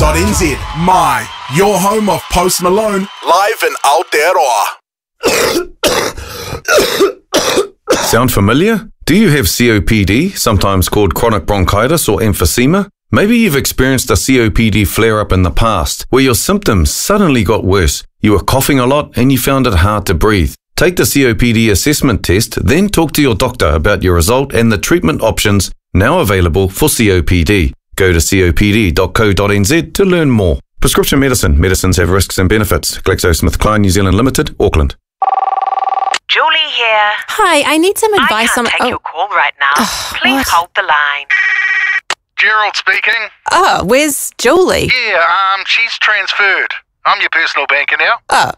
co.nz. My, your home of Post Malone, live in Aotearoa. Sound familiar? Do you have COPD, sometimes called chronic bronchitis or emphysema? Maybe you've experienced a COPD flare-up in the past, where your symptoms suddenly got worse. You were coughing a lot and you found it hard to breathe. Take the COPD assessment test, then talk to your doctor about your result and the treatment options now available for COPD. Go to copd.co.nz to learn more. Prescription medicine. Medicines have risks and benefits. GlaxoSmithKline New Zealand Limited, Auckland. Julie here. Hi, I need some advice I can't take your call right now. Please what? hold the line. Gerald speaking. Oh, where's Julie? Yeah, she's transferred. I'm your personal banker now. Oh,